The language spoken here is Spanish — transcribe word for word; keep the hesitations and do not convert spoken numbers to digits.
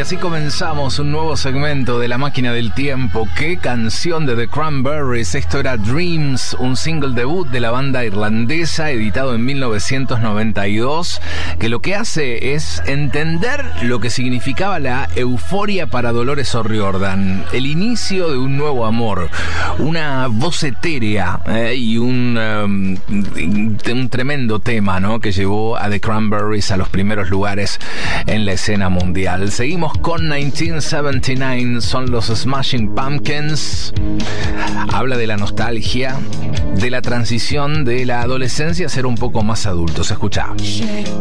así comenzamos un nuevo segmento de La Máquina del Tiempo. ¡Qué canción de The Cranberries! Esto era Dreams, un single debut de la banda irlandesa, editado en mil novecientos noventa y dos, que lo que hace es entender lo que significaba la euforia para Dolores O'Riordan, el inicio de un nuevo amor, una voz etérea eh, y un, um, un tremendo tema, ¿no?, que llevó a The Cranberries a los primeros lugares en la escena mundial. Seguimos con mil novecientos setenta y nueve, son los Smashing Pumpkins. Habla de la nostalgia, de la transición de la adolescencia a ser un poco más adultos. Escucha.